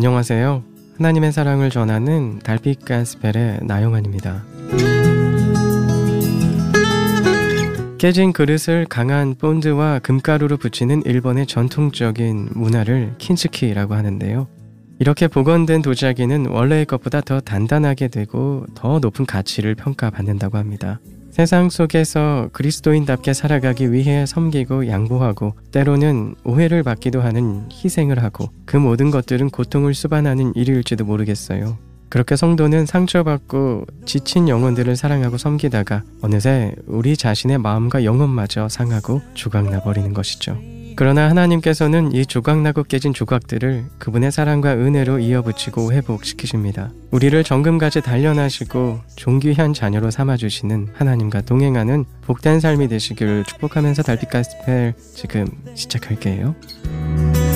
안녕하세요. 하나님의 사랑을 전하는 달빛 가스펠의 나영환입니다. 깨진 그릇을 강한 본드와 금가루로 붙이는 일본의 전통적인 문화를 킨츠키라고 하는데요. 이렇게 복원된 도자기는 원래의 것보다 더 단단하게 되고 더 높은 가치를 평가받는다고 합니다. 세상 속에서 그리스도인답게 살아가기 위해 섬기고 양보하고 때로는 오해를 받기도 하는 희생을 하고 그 모든 것들은 고통을 수반하는 일일지도 모르겠어요. 그렇게 성도는 상처받고 지친 영혼들을 사랑하고 섬기다가 어느새 우리 자신의 마음과 영혼마저 상하고 조각나 버리는 것이죠. 그러나 하나님께서는 이 조각나고 깨진 조각들을 그분의 사랑과 은혜로 이어붙이고 회복시키십니다. 우리를 정금같이 단련하시고 존귀한 자녀로 삼아주시는 하나님과 동행하는 복된 삶이 되시길 축복하면서 달빛 가스펠 지금 시작할게요.